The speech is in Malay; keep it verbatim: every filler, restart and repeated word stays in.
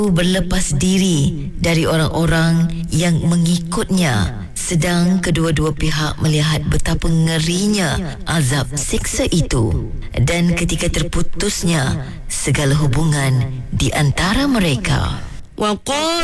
berlepas diri dari orang-orang yang mengikutnya, sedang kedua-dua pihak melihat betapa ngerinya azab siksa itu. Dan ketika terputusnya segala hubungan di antara mereka,